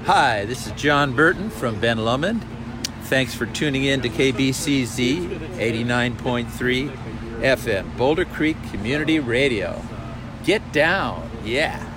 Hi, this is John Burton from Ben Lomond. Thanks for tuning in to KBCZ 89.3 FM, Boulder Creek Community Radio. Get down, yeah.